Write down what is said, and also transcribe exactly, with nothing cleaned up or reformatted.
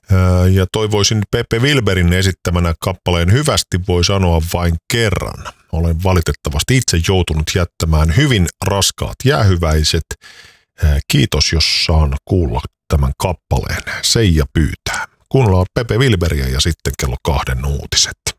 Ja toivoisin Pepe Wilberin esittämänä kappaleen hyvästi voi sanoa vain kerran. Olen valitettavasti itse joutunut jättämään hyvin raskaat jäähyväiset. Kiitos, jos saan kuulla tämän kappaleen. Seija pyytää. Kuunnellaan Pepe Wilberiä ja sitten kello kahden uutiset.